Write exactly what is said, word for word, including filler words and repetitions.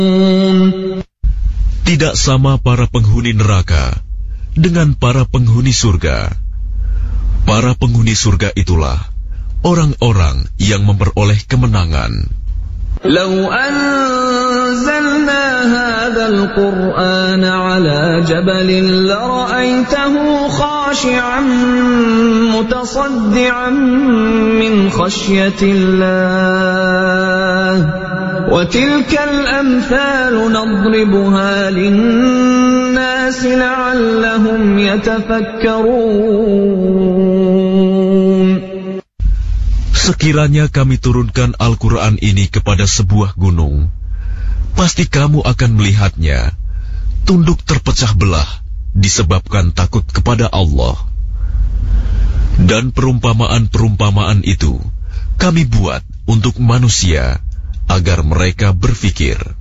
Tidak sama para penghuni neraka dengan para penghuni surga. Para penghuni surga itulah orang-orang yang memperoleh kemenangan. لو أنزلنا هذا القرآن على جبل لرأيته خاشعا متصدعا من خشية الله وتلك الأمثال نضربها للناس لعلهم يتفكرون. Sekiranya kami turunkan Al-Quran ini kepada sebuah gunung, pasti kamu akan melihatnya tunduk terpecah belah disebabkan takut kepada Allah. Dan perumpamaan-perumpamaan itu kami buat untuk manusia agar mereka berfikir.